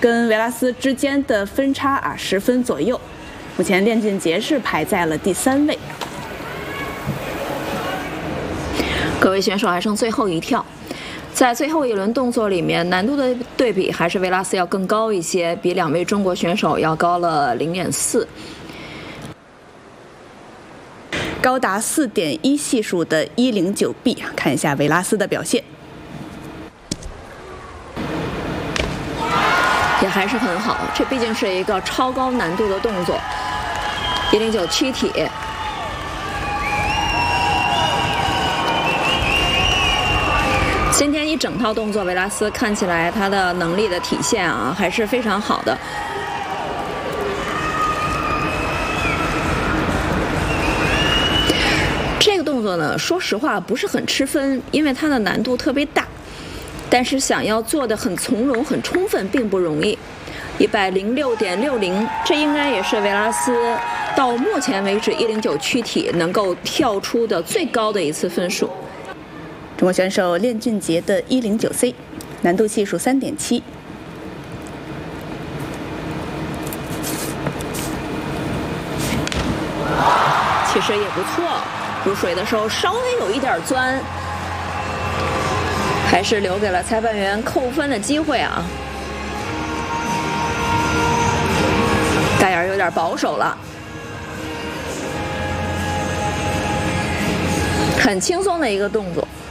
跟维拉斯之间的分差10分左右。目前练俊杰是排在了第3位。 各位选手还剩最后一跳，在最后一轮动作里面，难度的对比还是维拉斯要更高一些，比2位中国选手要高了0.4。 高达4.1系数的109B， 看一下维拉斯的表现， 也还是很好。这毕竟是一个超高难度的动作，109躯体。今天一整套动作，维拉斯看起来他的能力的体现啊，还是非常好的。这个动作呢，说实话不是很吃分，因为它的难度特别大，但是想要做得很从容、很充分，并不容易。106.60，这应该也是维拉斯到目前为止109躯体能够跳出的最高的一次分数。 中国选手练俊杰的109C， 难度系数3.7。 其实也不错，入水的时候稍微有一点钻，还是留给了裁判员扣分的机会啊。大眼有点保守了，很轻松的一个动作。